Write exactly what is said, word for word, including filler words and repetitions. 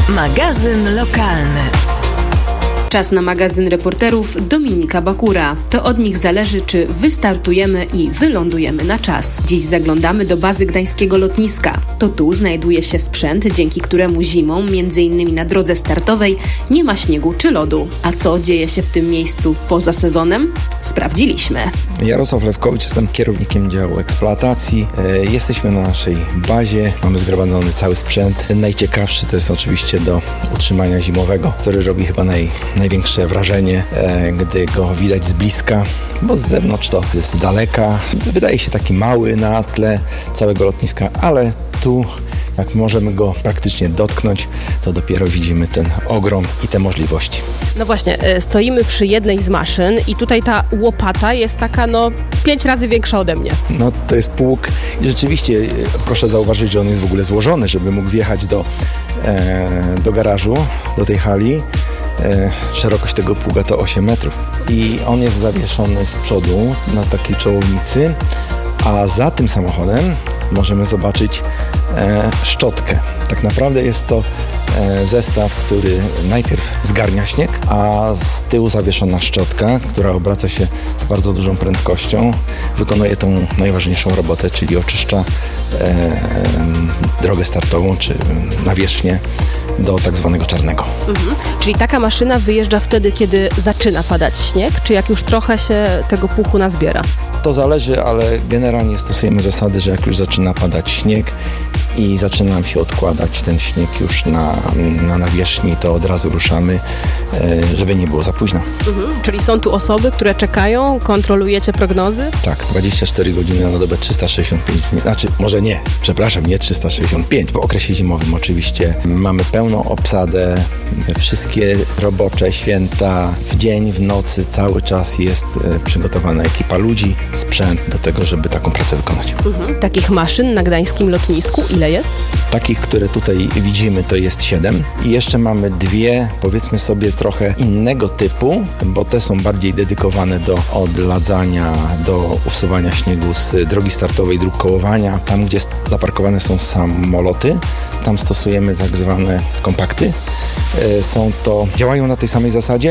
Magazyn lokalny. Czas na magazyn reporterów Dominika Bakura. To od nich zależy, czy wystartujemy i wylądujemy na czas. Dziś zaglądamy do bazy gdańskiego lotniska. To tu znajduje się sprzęt, dzięki któremu zimą, między innymi na drodze startowej, nie ma śniegu czy lodu. A co dzieje się w tym miejscu poza sezonem? Sprawdziliśmy. Jarosław Lewkowicz, jestem kierownikiem działu eksploatacji. E, jesteśmy na naszej bazie, mamy zgromadzony cały sprzęt. Najciekawszy to jest oczywiście do utrzymania zimowego, który robi chyba naj, największe wrażenie, e, gdy go widać z bliska, bo z zewnątrz to jest z daleka. Wydaje się taki mały na tle całego lotniska, ale tu jak możemy go praktycznie dotknąć, to dopiero widzimy ten ogrom i te możliwości. No właśnie, stoimy przy jednej z maszyn i tutaj ta łopata jest taka no pięć razy większa ode mnie. No to jest pług i rzeczywiście proszę zauważyć, że on jest w ogóle złożony, żeby mógł wjechać do, e, do garażu, do tej hali. E, szerokość tego pługa to osiem metrów i on jest zawieszony z przodu na takiej czołownicy, a za tym samochodem możemy zobaczyć e, szczotkę. Tak naprawdę jest to e, zestaw, który najpierw zgarnia śnieg, a z tyłu zawieszona szczotka, która obraca się z bardzo dużą prędkością, wykonuje tą najważniejszą robotę, czyli oczyszcza e, e, drogę startową czy nawierzchnię do tak zwanego czarnego. Mhm. Czyli taka maszyna wyjeżdża wtedy, kiedy zaczyna padać śnieg, czy jak już trochę się tego puchu nazbiera? To zależy, ale generalnie stosujemy zasady, że jak już zaczyna padać śnieg i zaczyna nam się odkładać ten śnieg już na, na nawierzchni, to od razu ruszamy, żeby nie było za późno. Mhm. Czyli są tu osoby, które czekają, kontrolujecie prognozy? Tak, dwadzieścia cztery godziny na dobę, trzysta sześćdziesiąt pięć, znaczy może nie, przepraszam, nie trzysta sześćdziesiąt pięć, bo w okresie zimowym oczywiście mamy pełną obsadę, wszystkie robocze święta, w dzień, w nocy, cały czas jest przygotowana ekipa ludzi, sprzęt do tego, żeby taką pracę wykonać. Mhm. Takich maszyn na gdańskim lotnisku ile jest? Takich, które tutaj widzimy, to jest siedem i jeszcze mamy dwie, powiedzmy sobie trochę innego typu, bo te są bardziej dedykowane do odladzania, do usuwania śniegu z drogi startowej, dróg kołowania. Tam, gdzie zaparkowane są samoloty, tam stosujemy tak zwane kompakty. Są to, działają na tej samej zasadzie,